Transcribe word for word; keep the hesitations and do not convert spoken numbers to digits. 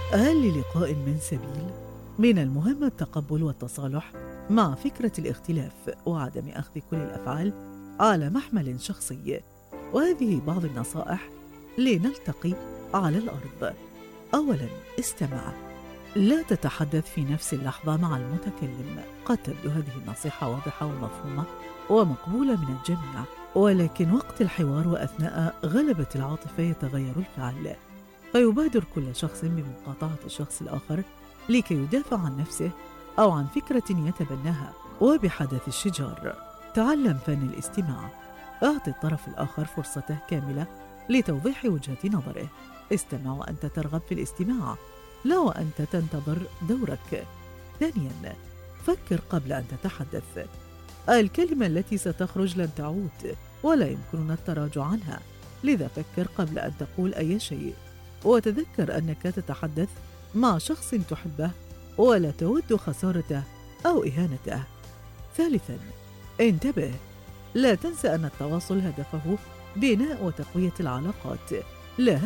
هل للقاء من سبيل؟ من المهم التقبل والتصالح مع فكرة الاختلاف وعدم أخذ كل الأفعال على محمل شخصي. وهذه بعض النصائح لنلتقي على الأرض. أولاً، استمع. لا تتحدث في نفس اللحظة مع المتكلم. قد تبدو هذه النصيحة واضحة ومفهومة ومقبولة من الجميع، ولكن وقت الحوار وأثناء غلبة العاطفة يتغير الفعل، فيبادر كل شخص بمقاطعة الشخص الآخر لكي يدافع عن نفسه أو عن فكرة يتبناها. وبحدث الشجار، تعلم فن الاستماع. أعطي الطرف الآخر فرصته كاملة لتوضيح وجهة نظره. استمع وأنت ترغب في الاستماع، لا وأنت تنتظر دورك. ثانياً، فكر قبل أن تتحدث. الكلمة التي ستخرج لن تعود ولا يمكننا التراجع عنها، لذا فكر قبل أن تقول أي شيء، وتذكر أنك تتحدث مع شخص تحبه ولا تود خسارته أو إهانته. ثالثاً، انتبه. لا تنسى أن التواصل هدفه بناء وتقوية العلاقات، لا